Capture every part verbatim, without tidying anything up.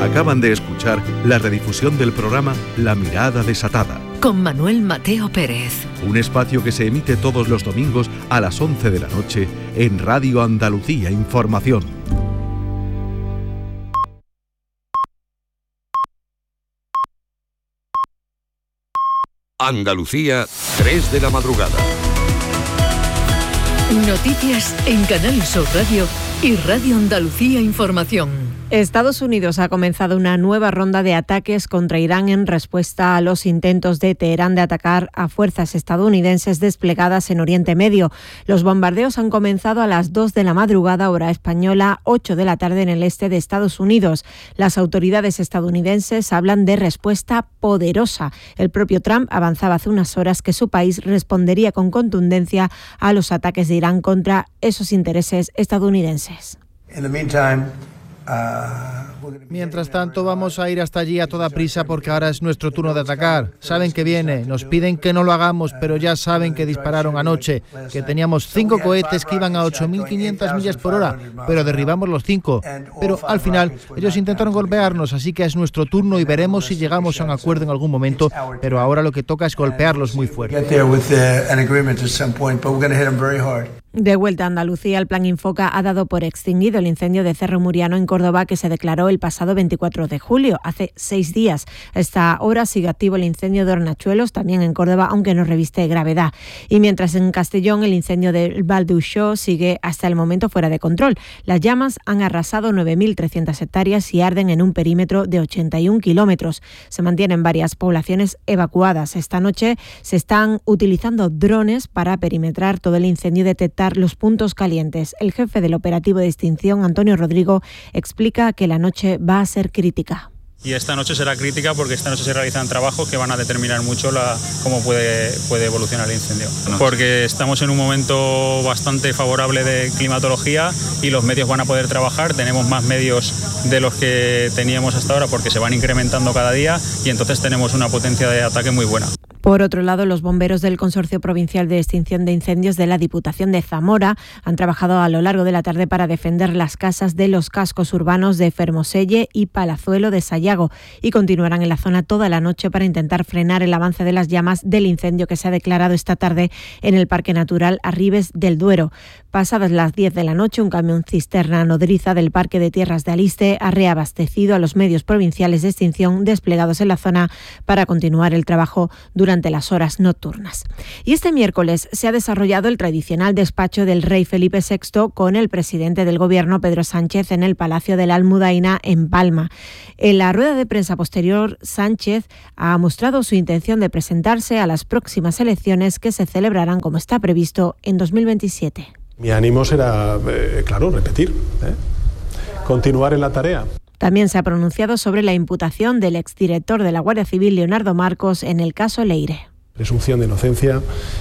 Acaban de escuchar la redifusión del programa La Mirada Desatada, con Manuel Mateo Pérez. Un espacio que se emite todos los domingos a las once de la noche en Radio Andalucía Información. Andalucía, tres de la madrugada. Noticias en Canal Sur Radio y Radio Andalucía Información. Estados Unidos ha comenzado una nueva ronda de ataques contra Irán en respuesta a los intentos de Teherán de atacar a fuerzas estadounidenses desplegadas en Oriente Medio. Los bombardeos han comenzado a las dos de la madrugada, hora española, ocho de la tarde en el este de Estados Unidos. Las autoridades estadounidenses hablan de respuesta poderosa. El propio Trump avanzaba hace unas horas que su país respondería con contundencia a los ataques de Irán contra esos intereses estadounidenses. Mientras tanto, vamos a ir hasta allí a toda prisa porque ahora es nuestro turno de atacar. Saben que viene, nos piden que no lo hagamos, pero ya saben que dispararon anoche, que teníamos cinco cohetes que iban a ocho mil quinientas millas por hora, pero derribamos los cinco. Pero al final, ellos intentaron golpearnos, así que es nuestro turno y veremos si llegamos a un acuerdo en algún momento, pero ahora lo que toca es golpearlos muy fuerte. De vuelta a Andalucía, el Plan Infoca ha dado por extinguido el incendio de Cerro Muriano en Córdoba que se declaró el pasado veinticuatro de julio, hace seis días. A esta hora sigue activo el incendio de Hornachuelos, también en Córdoba, aunque no reviste gravedad. Y mientras en Castellón el incendio del Val d'Uixó sigue hasta el momento fuera de control. Las llamas han arrasado nueve mil trescientas hectáreas y arden en un perímetro de ochenta y un kilómetros. Se mantienen varias poblaciones evacuadas. Esta noche se están utilizando drones para perimetrar todo el incendio y detectar los puntos calientes. El jefe del operativo de extinción, Antonio Rodrigo, explica que la noche va a ser crítica. Y esta noche será crítica porque esta noche se realizan trabajos que van a determinar mucho la, cómo puede, puede evolucionar el incendio. Porque estamos en un momento bastante favorable de climatología y los medios van a poder trabajar. Tenemos más medios de los que teníamos hasta ahora porque se van incrementando cada día y entonces tenemos una potencia de ataque muy buena. Por otro lado, los bomberos del Consorcio Provincial de Extinción de Incendios de la Diputación de Zamora han trabajado a lo largo de la tarde para defender las casas de los cascos urbanos de Fermoselle y Palazuelo de Sayago y continuarán en la zona toda la noche para intentar frenar el avance de las llamas del incendio que se ha declarado esta tarde en el Parque Natural Arribes del Duero. Pasadas las diez de la noche, un camión cisterna nodriza del Parque de Tierras de Aliste ha reabastecido a los medios provinciales de extinción desplegados en la zona para continuar el trabajo durante durante las horas nocturnas. Y este miércoles se ha desarrollado el tradicional despacho del rey Felipe sexto con el presidente del Gobierno, Pedro Sánchez, en el Palacio de la Almudaina, en Palma. En la rueda de prensa posterior, Sánchez ha mostrado su intención de presentarse a las próximas elecciones que se celebrarán, como está previsto, en dos mil veintisiete. Mi ánimo será, eh, claro, repetir, ¿eh? continuar en la tarea. También se ha pronunciado sobre la imputación del exdirector de la Guardia Civil, Leonardo Marcos, en el caso Leire. Presunción de inocencia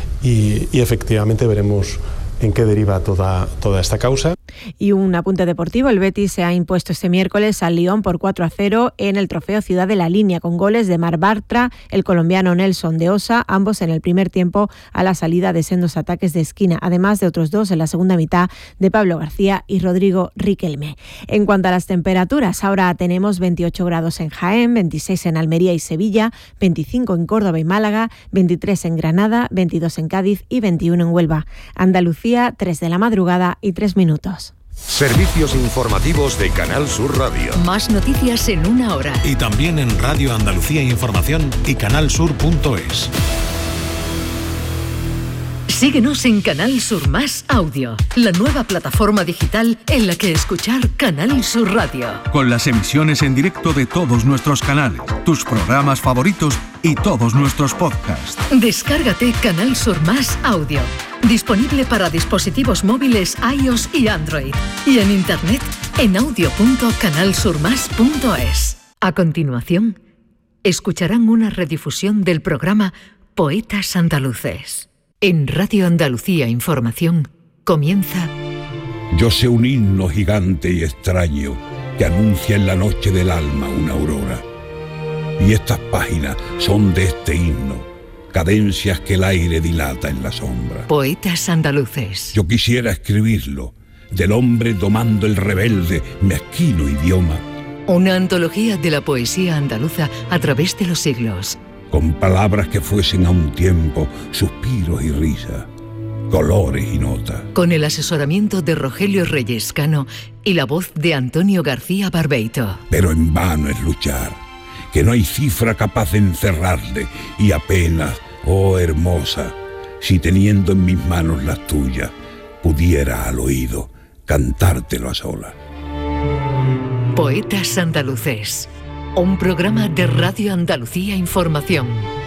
y, y efectivamente veremos en qué deriva toda, toda esta causa. Y un apunte deportivo, el Betis se ha impuesto este miércoles al Lyon por cuatro a cero en el Trofeo Ciudad de la Línea, con goles de Mar Bartra, el colombiano Nelson de Osa, ambos en el primer tiempo a la salida de sendos ataques de esquina, además de otros dos en la segunda mitad de Pablo García y Rodrigo Riquelme. En cuanto a las temperaturas, ahora tenemos veintiocho grados en Jaén, veintiséis en Almería y Sevilla, veinticinco en Córdoba y Málaga, veintitrés en Granada, veintidós en Cádiz y veintiuno en Huelva. Andalucía, tres de la madrugada y tres minutos. Servicios informativos de Canal Sur Radio. Más noticias en una hora. Y también en Radio Andalucía Información y canalsur punto es. Síguenos en Canal Sur Más Audio, la nueva plataforma digital en la que escuchar Canal Sur Radio. Con las emisiones en directo de todos nuestros canales, tus programas favoritos y todos nuestros podcasts. Descárgate Canal Sur Más Audio. Disponible para dispositivos móviles iOS y Android. Y en internet en audio punto canal sur más punto es. A continuación, escucharán una redifusión del programa Poetas Andaluces. En Radio Andalucía Información comienza... Yo sé un himno gigante y extraño que anuncia en la noche del alma una aurora. Y estas páginas son de este himno, cadencias que el aire dilata en la sombra. Poetas Andaluces. Yo quisiera escribirlo, del hombre domando el rebelde, mezquino idioma, Una antología de la poesía andaluza a través de los siglos. Con palabras que fuesen a un tiempo suspiros y risas, colores y notas. Con el asesoramiento de Rogelio Reyes Cano y la voz de Antonio García Barbeito. Pero en vano es luchar, que no hay cifra capaz de encerrarle, y apenas, oh hermosa, si teniendo en mis manos las tuyas, pudiera al oído cantártelo a solas. Poetas Andaluces, un programa de Radio Andalucía Información.